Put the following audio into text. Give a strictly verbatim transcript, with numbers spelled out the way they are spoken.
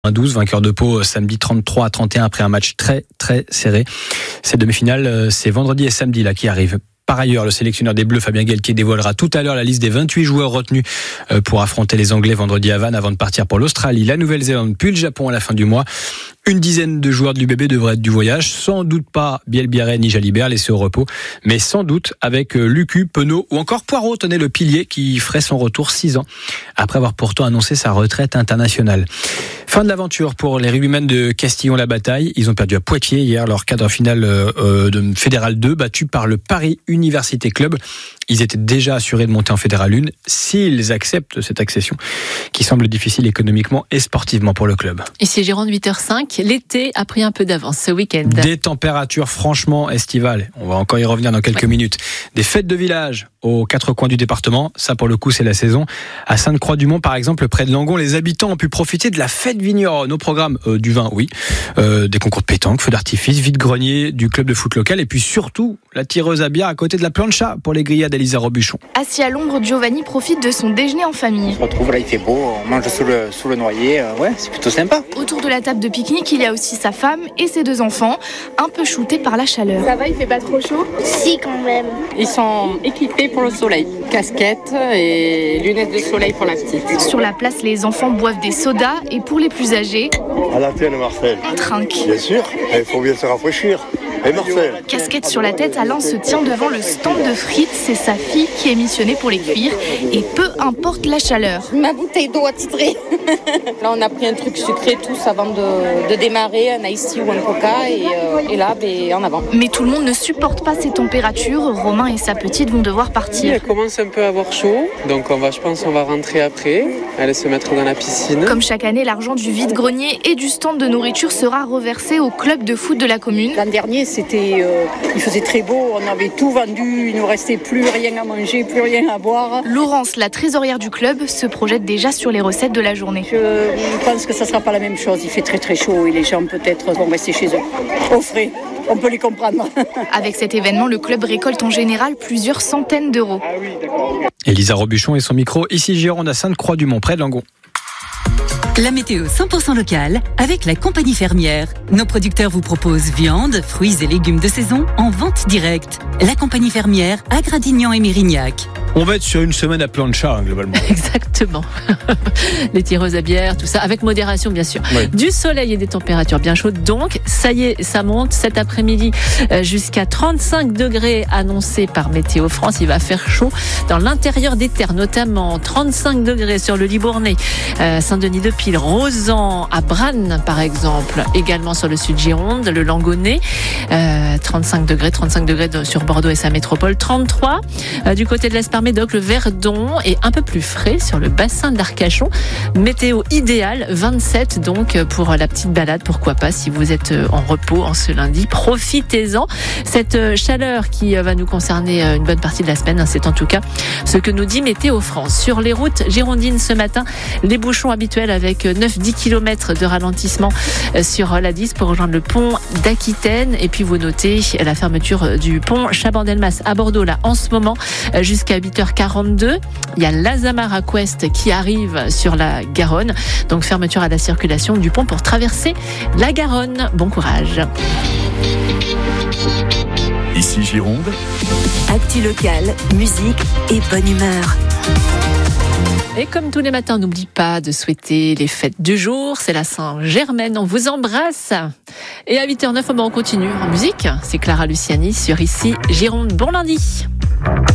douze, vainqueur de Pau samedi trente-trois à trente et un après un match très très serré. Cette demi-finale, c'est vendredi et samedi là qui arrivent. Par ailleurs, le sélectionneur des Bleus, Fabien Galtier, dévoilera tout à l'heure la liste des vingt-huit joueurs retenus pour affronter les Anglais vendredi à Vannes avant de partir pour l'Australie, la Nouvelle-Zélande puis le Japon à la fin du mois. Une dizaine de joueurs de l'U B B devraient être du voyage, sans doute pas Biel Biarré ni Jalibert laissés au repos, mais sans doute avec Lucu, Penaud ou encore Poirot, tenait le pilier qui ferait son retour six ans après avoir pourtant annoncé sa retraite internationale. Fin de l'aventure pour les rugbymen de Castillon-la-Bataille. Ils ont perdu à Poitiers hier leur quart de finale euh, de Fédéral deux, battu par le Paris Université Club. Ils étaient déjà assurés de monter en Fédéral un s'ils acceptent cette accession, qui semble difficile économiquement et sportivement pour le club. Ici Gironde, huit heures cinq. L'été a pris un peu d'avance ce week-end. Des températures franchement estivales. On va encore y revenir dans quelques ouais. minutes. Des fêtes de village aux quatre coins du département. Ça, pour le coup, c'est la saison. À Sainte-Croix-du-Mont, par exemple, près de Langon, les habitants ont pu profiter de la fête vigneronne. Au programme euh, du vin, oui. Euh, des concours de pétanque, feux d'artifice, vide-grenier, du club de foot local. Et puis surtout, la tireuse à bière à côté de la plancha pour les grillades d'Elisa Robuchon. Assis à l'ombre, Giovanni profite de son déjeuner en famille. On se retrouve là, il fait beau, on mange sous le, sous le noyer. Euh, ouais, c'est plutôt sympa. Autour de la table de pique-nique, il y a aussi sa femme et ses deux enfants, un peu shootés par la chaleur. Ça va, il fait pas trop chaud ? Si, quand même. Ils sont équipés pour le soleil. Casquette et lunettes de soleil pour la petite. Sur la place, les enfants boivent des sodas et pour les plus âgés, à la tienne, Marcel. On trinque. Bien sûr, il faut bien se rafraîchir. Et Marcel. Casquette sur la tête, Alain se tient devant le stand de frites. C'est sa fille qui est missionnée pour les cuire. Et peu importe la chaleur. Ma bouteille d'eau a titré. Là, on a pris un truc sucré tous avant de, de démarrer, un iced tea ou un coca. Et, euh, et là, ben, en avant. Mais tout le monde ne supporte pas ces températures. Romain et sa petite vont devoir partir. Elle commence un peu à avoir chaud. Donc, on va, je pense qu'on va rentrer après. Aller se mettre dans la piscine. Comme chaque année, l'argent du vide-grenier et du stand de nourriture sera reversé au club de foot de la commune. L'an dernier, C'était, euh, il faisait très beau, on avait tout vendu, il ne nous restait plus rien à manger, plus rien à boire. Laurence, la trésorière du club, se projette déjà sur les recettes de la journée. Je pense que ça ne sera pas la même chose, il fait très très chaud et les gens peut-être vont rester chez eux, au frais. On peut les comprendre. Avec cet événement, le club récolte en général plusieurs centaines d'euros. Ah oui, d'accord. Elisa Robuchon et son micro, ici Gironde à Sainte-Croix-du-Mont, près de Langon. La météo cent pour cent locale avec la compagnie fermière. Nos producteurs vous proposent viande, fruits et légumes de saison en vente directe. La compagnie fermière à Gradignan et Mérignac. On va être sur une semaine à plancha, hein, globalement. Exactement. Les tireuses à bière, tout ça, avec modération, bien sûr. Oui. Du soleil et des températures bien chaudes. Donc, ça y est, ça monte cet après-midi jusqu'à trente-cinq degrés annoncés par Météo France. Il va faire chaud dans l'intérieur des terres, notamment trente-cinq degrés sur le Libournais, euh, Saint-Denis-de-Pile, Rozan, à Branne, par exemple. Également sur le sud Gironde, le Langonnet. Euh, trente-cinq degrés, trente-cinq degrés sur Bordeaux et sa métropole. trente-trois euh, du côté de l'Esparre Médoc, le Verdon est un peu plus frais sur le bassin d'Arcachon. Météo idéale, vingt-sept donc pour la petite balade, pourquoi pas si vous êtes en repos en ce lundi, profitez-en. Cette chaleur qui va nous concerner une bonne partie de la semaine, c'est en tout cas ce que nous dit Météo France. Sur les routes girondines ce matin, les bouchons habituels avec neuf à dix kilomètres de ralentissement sur la dix pour rejoindre le pont d'Aquitaine. Et puis vous notez la fermeture du pont Chabandelmas à Bordeaux là en ce moment jusqu'à huit heures quarante-deux. Il y a l'Azamara Quest qui arrive sur la Garonne. Donc fermeture à la circulation du pont pour traverser la Garonne. Bon courage. Ici Gironde. Actu locale, musique et bonne humeur. Et comme tous les matins, n'oublie pas de souhaiter les fêtes du jour. C'est la Saint-Germaine. On vous embrasse. Et à huit heures neuf, on continue en musique. C'est Clara Luciani sur Ici Gironde. Bon lundi.